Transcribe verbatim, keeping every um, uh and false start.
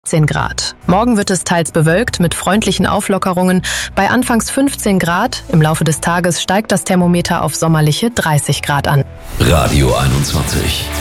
zehn Grad. Morgen wird es teils bewölkt mit freundlichen Auflockerungen bei anfangs fünfzehn Grad. Im Laufe des Tages steigt das Thermometer auf sommerliche dreißig Grad an. Radio einundzwanzig.